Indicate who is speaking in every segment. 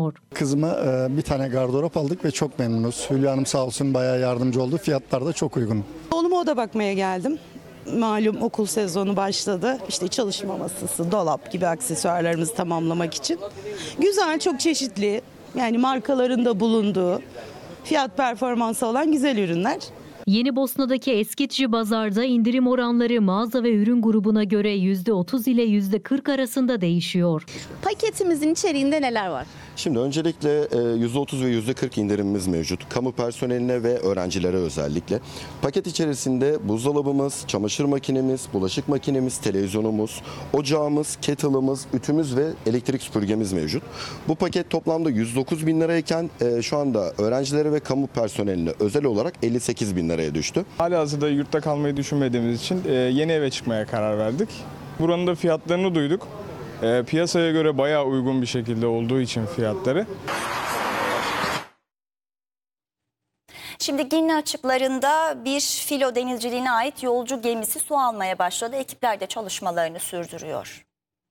Speaker 1: anlatıyor.
Speaker 2: Kızıma bir tane gardırop aldık ve çok memnunuz. Hülya Hanım sağ olsun bayağı yardımcı oldu. Fiyatlar da çok uygun.
Speaker 3: Oğluma oda bakmaya geldim. Malum okul sezonu başladı. İşte çalışma masası, dolap gibi aksesuarlarımızı tamamlamak için. Güzel, çok çeşitli. Yani markalarında bulunduğu, fiyat performansı olan güzel ürünler.
Speaker 1: Yenibosna'daki Eskitçi Bazar'da indirim oranları mağaza ve ürün grubuna göre %30 ile %40 arasında değişiyor.
Speaker 4: Paketimizin içeriğinde neler var?
Speaker 5: Şimdi öncelikle %30 ve %40 indirimimiz mevcut. Kamu personeline ve öğrencilere özellikle. Paket içerisinde buzdolabımız, çamaşır makinemiz, bulaşık makinemiz, televizyonumuz, ocağımız, kettle'ımız, ütümüz ve elektrik süpürgemiz mevcut. Bu paket toplamda 109 bin lirayken şu anda öğrencilere ve kamu personeline özel olarak 58 bin liraya düştü.
Speaker 6: Halihazırda yurtta kalmayı düşünmediğimiz için yeni eve çıkmaya karar verdik. Buranın da fiyatlarını duyduk. Piyasaya göre bayağı uygun bir şekilde olduğu için fiyatları.
Speaker 7: Şimdi Girne açıklarında bir filo denizciliğine ait yolcu gemisi su almaya başladı. Ekipler de çalışmalarını sürdürüyor.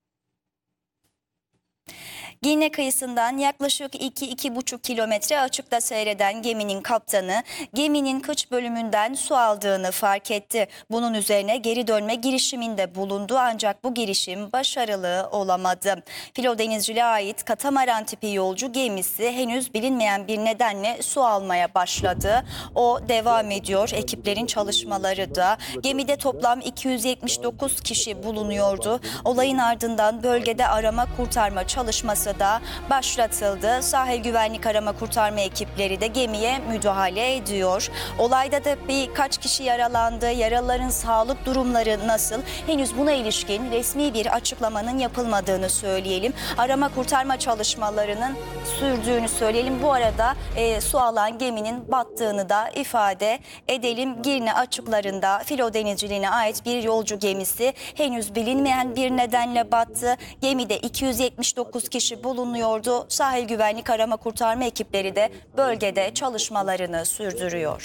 Speaker 7: Girne kıyısından yaklaşık 2-2,5 kilometre açıkta seyreden geminin kaptanı geminin kıç bölümünden su aldığını fark etti. Bunun üzerine geri dönme girişiminde bulundu ancak bu girişim başarılı olamadı. Filo denizciliğe ait katamaran tipi yolcu gemisi henüz bilinmeyen bir nedenle su almaya başladı. O devam ediyor. Ekiplerin çalışmaları da gemide toplam 279 kişi bulunuyordu. Olayın ardından bölgede arama kurtarma çalışması da başlatıldı. Sahil güvenlik arama kurtarma ekipleri de gemiye müdahale ediyor. Olayda da birkaç kişi yaralandı. Yaralıların sağlık durumları nasıl? Henüz buna ilişkin resmi bir açıklamanın yapılmadığını söyleyelim. Arama kurtarma çalışmalarının sürdüğünü söyleyelim. Bu arada su alan geminin battığını da ifade edelim. Girne açıklarında filo denizciliğine ait bir yolcu gemisi henüz bilinmeyen bir nedenle battı. Gemide 279 kişi bulunuyordu. Sahil güvenlik arama kurtarma ekipleri de bölgede çalışmalarını sürdürüyor.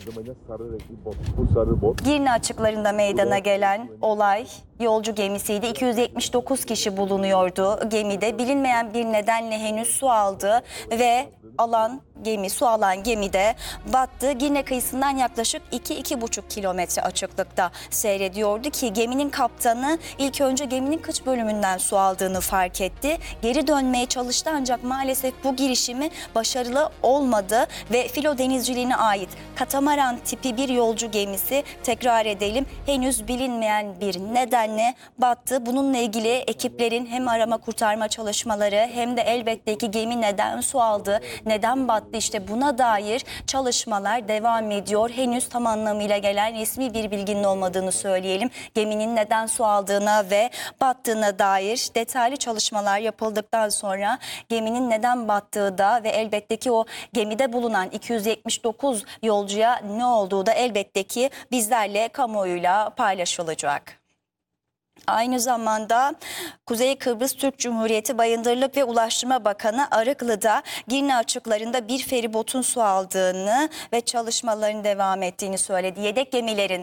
Speaker 7: Girne açıklarında meydana gelen olay yolcu gemisiydi. 279 kişi bulunuyordu gemide. Bilinmeyen bir nedenle henüz su aldı ve su alan gemide battı. Girne kıyısından yaklaşık 2-2,5 kilometre açıklıkta seyrediyordu ki geminin kaptanı ilk önce geminin kıç bölümünden su aldığını fark etti. Geri dönmeye çalıştı ancak maalesef bu girişimi başarılı olmadı ve filo denizciliğine ait katamaran tipi bir yolcu gemisi, tekrar edelim, henüz bilinmeyen bir nedenle battı. Bununla ilgili ekiplerin hem arama kurtarma çalışmaları hem de elbette ki gemi neden su aldı, neden battı, işte buna dair çalışmalar devam ediyor. Henüz tam anlamıyla gelen resmi bir bilginin olmadığını söyleyelim. Geminin neden su aldığına ve battığına dair detaylı çalışmalar yapıldıktan sonra geminin neden battığı da ve elbette ki o gemide bulunan 279 yolcuya ne olduğu da elbette ki bizlerle, kamuoyuyla paylaşılacak. Aynı zamanda Kuzey Kıbrıs Türk Cumhuriyeti Bayındırlık ve Ulaştırma Bakanı Arıklı'da Girne açıklarında bir feribotun su aldığını ve çalışmaların devam ettiğini söyledi. Yedek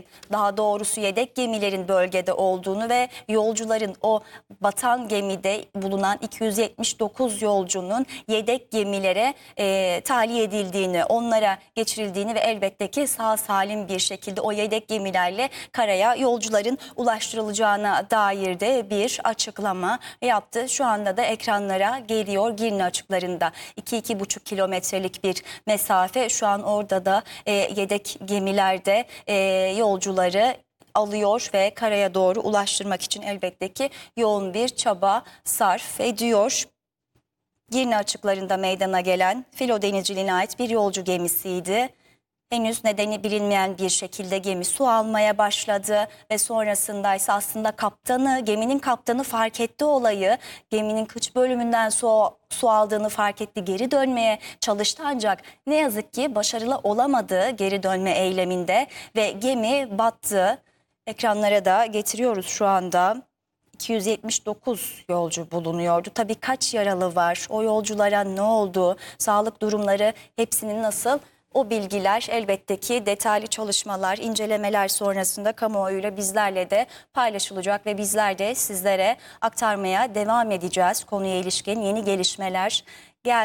Speaker 7: gemilerin bölgede olduğunu ve yolcuların o batan gemide bulunan 279 yolcunun yedek gemilere tahliye edildiğini, onlara geçirildiğini ve elbette ki sağ salim bir şekilde o yedek gemilerle karaya yolcuların ulaştırılacağına dair de bir açıklama yaptı. Şu anda da ekranlara geliyor Girne açıklarında. 2-2,5 kilometrelik bir mesafe. Şu an orada da yedek gemilerde yolcuları alıyor ve karaya doğru ulaştırmak için elbette ki yoğun bir çaba sarf ediyor. Girne açıklarında meydana gelen filo denizciliğine ait bir yolcu gemisiydi. Henüz nedeni bilinmeyen bir şekilde gemi su almaya başladı ve sonrasında ise aslında geminin kaptanı fark etti olayı. Geminin kıç bölümünden su aldığını fark etti, geri dönmeye çalıştı ancak ne yazık ki başarılı olamadı geri dönme eyleminde ve gemi battı. Ekranlara da getiriyoruz şu anda. 279 yolcu bulunuyordu. Tabii kaç yaralı var, o yolculara ne oldu, sağlık durumları, hepsinin nasıl? O bilgiler elbette ki detaylı çalışmalar, incelemeler sonrasında kamuoyuyla bizlerle de paylaşılacak ve bizler de sizlere aktarmaya devam edeceğiz. Konuya ilişkin yeni gelişmeler